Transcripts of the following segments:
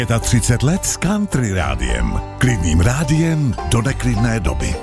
35 let s Country rádiem. Klidným rádiem do neklidné doby.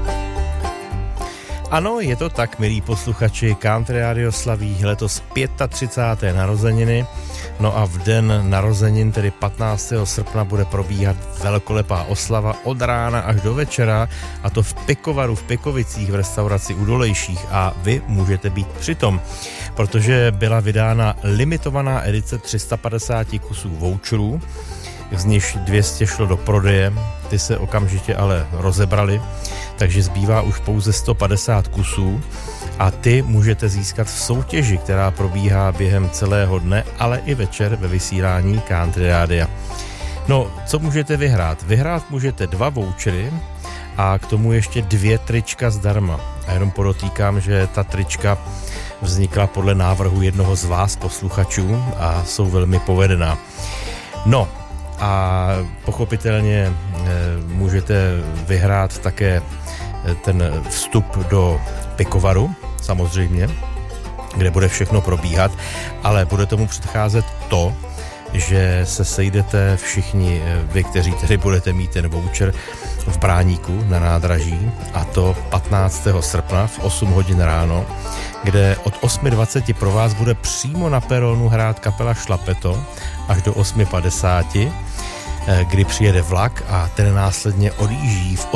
Ano, je to tak, milí posluchači, Country Radio slaví letos 35. narozeniny. No a v den narozenin, tedy 15. srpna, bude probíhat velkolepá oslava od rána až do večera, a to v Pikovaru v Pikovicích v restauraci U Dolejších, a vy můžete být přitom, protože byla vydána limitovaná edice 350 kusů voucherů, z nich 200 šlo do prodeje, ty se okamžitě ale rozebrali, takže zbývá už pouze 150 kusů a ty můžete získat v soutěži, která probíhá během celého dne, ale i večer ve vysílání Country Rádia. No, co můžete vyhrát? Vyhrát můžete 2 vouchery a k tomu ještě 2 trička zdarma. A jenom podotýkám, že ta trička vznikla podle návrhu jednoho z vás posluchačů a jsou velmi povedená. No, a pochopitelně můžete vyhrát také ten vstup do Pikovaru, samozřejmě, kde bude všechno probíhat, ale bude tomu předcházet to, že se sejdete všichni vy, kteří tedy budete mít ten voucher v Bráníku na nádraží, a to 15. srpna v 8 hodin ráno, kde od 8:20 pro vás bude přímo na peronu hrát kapela Šlapeto až do 8:50, kdy přijede vlak a ten následně odjíždí v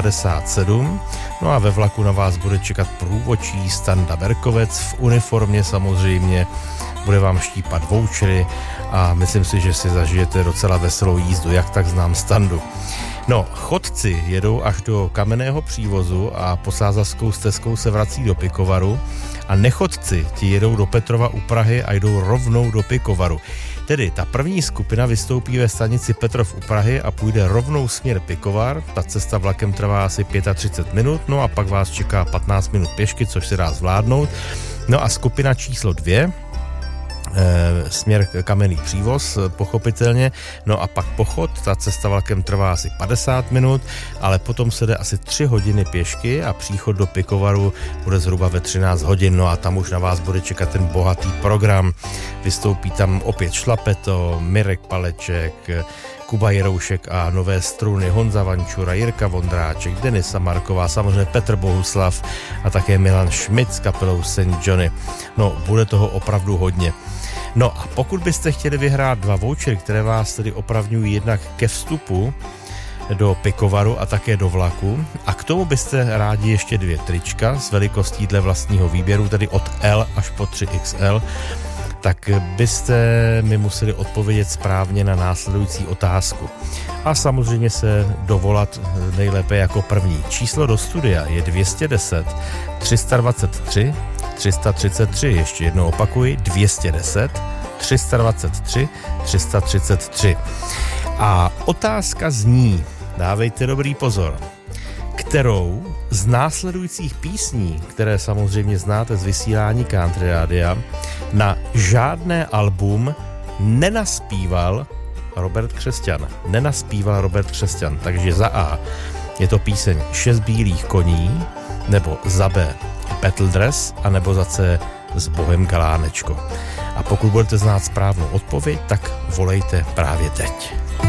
8:57. No a ve vlaku na vás bude čekat průvodčí Standa Berkovec v uniformě samozřejmě, bude vám štípat vouchery a myslím si, že si zažijete docela veselou jízdu, jak tak znám Standu. No, chodci jedou až do Kamenného přívozu a Posázavskou stezkou se vrací do Pikovaru a nechodci ti jedou do Petrova u Prahy a jdou rovnou do Pikovaru. Tedy ta první skupina vystoupí ve stanici Petrov u Prahy a půjde rovnou směr Pikovar. Ta cesta vlakem trvá asi 35 minut, no a pak vás čeká 15 minut pěšky, což se dá zvládnout. No a skupina číslo 2, směr Kamenný přívoz, pochopitelně. No a pak pochod, ta cesta vlakem trvá asi 50 minut, ale potom se jde asi 3 hodiny pěšky a příchod do Pikovaru bude zhruba ve 13 hodin. No a tam už na vás bude čekat ten bohatý program. Vystoupí tam opět Šlapeto, Mirek Paleček, Kuba Jiroušek a Nové struny, Honza Vančura, Jirka Vondráček, Denisa Marková, samozřejmě Petr Bohuslav a také Milan Schmidt s kapelou St. Johnny. No, bude toho opravdu hodně. No a pokud byste chtěli vyhrát 2 vouchery, které vás tedy opravňují jednak ke vstupu do Pikovaru a také do vlaku, a k tomu byste rádi ještě 2 trička s velikostí dle vlastního výběru, tedy od L až po 3XL, tak byste mi museli odpovědět správně na následující otázku. A samozřejmě se dovolat nejlépe jako první. Číslo do studia je 210 323 333. Ještě jednou opakuji, 210 323 333. A otázka zní, dávejte dobrý pozor, kterou z následujících písní, které samozřejmě znáte z vysílání Country Rádia, na žádné album nenaspíval Robert Křesťan. Takže za A je to píseň 6 bílých koní, nebo za B Battle Dress, a nebo za C S Bohem Galánečko. A pokud budete znát správnou odpověď, tak volejte právě teď.